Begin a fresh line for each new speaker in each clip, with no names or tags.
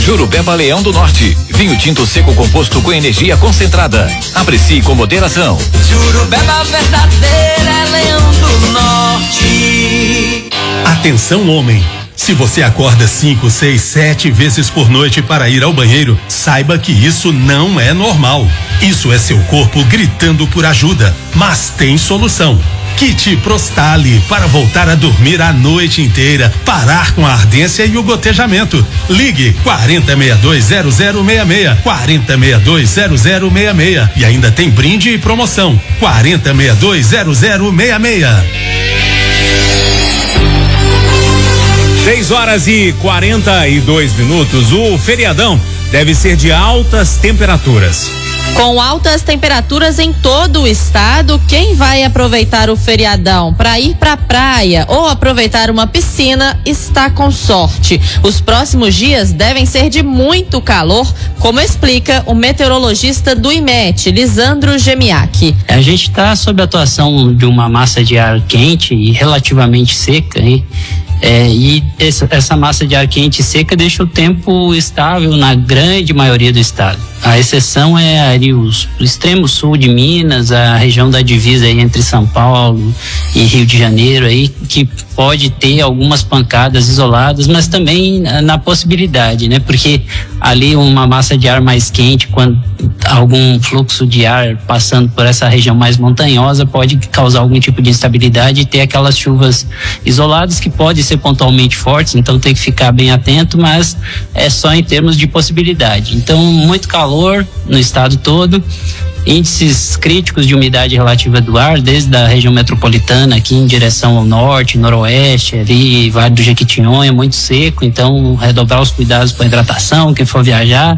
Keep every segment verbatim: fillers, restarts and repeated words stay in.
Jurupeba Leão do Norte, vinho tinto seco composto com energia concentrada. Aprecie com moderação.
Jurupeba verdadeira, Leão do Norte.
Atenção, homem. Se você acorda cinco, seis, sete vezes por noite para ir ao banheiro, saiba que isso não é normal. Isso é seu corpo gritando por ajuda, mas tem solução. Kit Prostali para voltar a dormir a noite inteira, parar com a ardência e o gotejamento. Ligue quarenta, sessenta e dois, zero zero seis seis, quarenta, sessenta e dois, zero zero seis seis e ainda tem brinde e promoção. quarenta, sessenta e dois, zero zero seis seis.
seis horas e quarenta e dois minutos. O feriadão deve ser de altas temperaturas.
Com altas temperaturas em todo o estado, quem vai aproveitar o feriadão para ir para a praia ou aproveitar uma piscina está com sorte. Os próximos dias devem ser de muito calor, como explica o meteorologista do I M E T, Lisandro Gemiak.
A gente está sob a atuação de uma massa de ar quente e relativamente seca, hein? É, e essa, essa massa de ar quente e seca deixa o tempo estável na grande maioria do estado. A exceção é ali os, o extremo sul de Minas, a região da divisa aí entre São Paulo e Rio de Janeiro aí, que pode ter algumas pancadas isoladas, mas também na, na possibilidade, né? Porque ali uma massa de ar mais quente, quando algum fluxo de ar passando por essa região mais montanhosa, pode causar algum tipo de instabilidade e ter aquelas chuvas isoladas que podem ser pontualmente fortes, então tem que ficar bem atento, mas é só em termos de possibilidade. Então, muito calor no estado todo, índices críticos de umidade relativa do ar, desde a região metropolitana aqui em direção ao norte, noroeste, ali, Vale do Jequitinhonha, muito seco, então redobrar os cuidados com a hidratação, quem for viajar,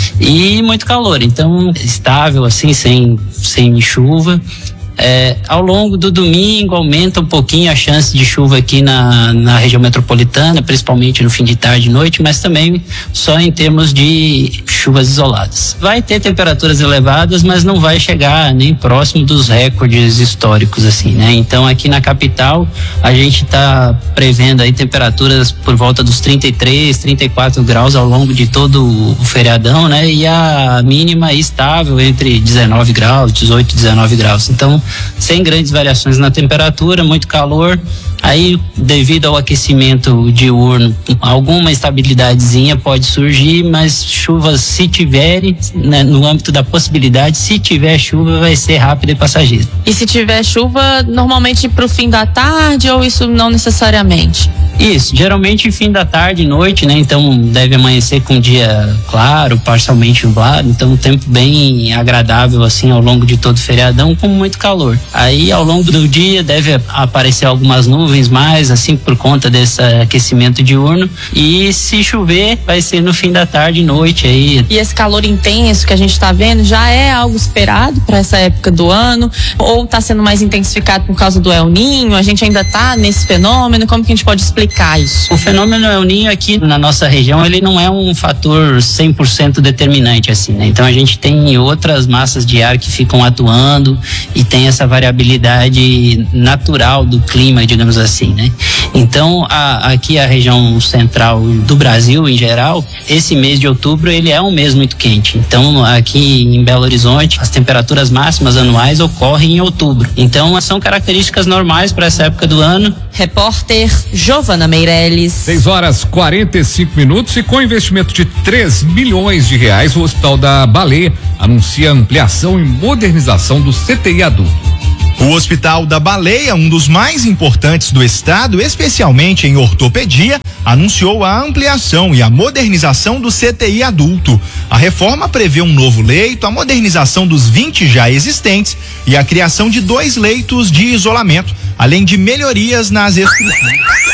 e muito calor, então estável assim, sem, sem chuva. É, ao longo do domingo aumenta um pouquinho a chance de chuva aqui na, na região metropolitana, principalmente no fim de tarde e noite, mas também só em termos de chuvas isoladas. Vai ter temperaturas elevadas, mas não vai chegar nem próximo dos recordes históricos, assim, né? Então aqui na capital a gente está prevendo aí temperaturas por volta dos trinta e três, trinta e quatro graus ao longo de todo o feriadão, né? E a mínima estável entre dezenove graus, dezoito, dezenove graus. Então, sem grandes variações na temperatura, muito calor. Aí, devido ao aquecimento diurno, alguma estabilidadezinha pode surgir, mas chuvas, se tiverem, né, no âmbito da possibilidade, se tiver chuva, vai ser rápida e passageira.
E se tiver chuva, normalmente para o fim da tarde ou isso não necessariamente?
Isso, geralmente fim da tarde e noite, né? Então deve amanhecer com dia claro, parcialmente nublado, então um tempo bem agradável assim ao longo de todo o feriadão, com muito calor. Aí ao longo do dia deve aparecer algumas nuvens mais, assim, por conta desse aquecimento diurno, e se chover vai ser no fim da tarde e noite aí.
E esse calor intenso que a gente tá vendo já é algo esperado para essa época do ano, ou tá sendo mais intensificado por causa do El Ninho? A gente ainda tá nesse fenômeno? Como que a gente pode explicar isso?
O fenômeno El Ninho aqui na nossa região, ele não é um fator cem por cento determinante, assim, né? Então a gente tem outras massas de ar que ficam atuando e tem essa variabilidade natural do clima, digamos assim, né? Então a, aqui a região central do Brasil em geral, esse mês de outubro ele é um mês muito quente. Então aqui em Belo Horizonte as temperaturas máximas anuais ocorrem em outubro. Então são características normais para essa época do ano.
Repórter Giovana Meirelles.
seis horas quarenta e cinco minutos e com investimento de três milhões de reais, o Hospital da Baleia anuncia ampliação e modernização do C T I adulto.
O Hospital da Baleia, um dos mais importantes do estado, especialmente em ortopedia, anunciou a ampliação e a modernização do C T I adulto. A reforma prevê um novo leito, a modernização dos vinte já existentes e a criação de dois leitos de isolamento, além de melhorias nas estruturas.